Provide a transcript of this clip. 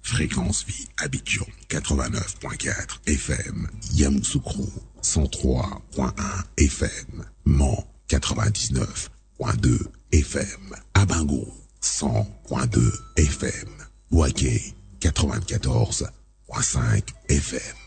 Fréquence Vie Abidjan 89.4 FM, Yamoussoukro 103.1 FM, Mans 99.2 FM, Abango 100.2 FM, Ouaké 94.5 FM.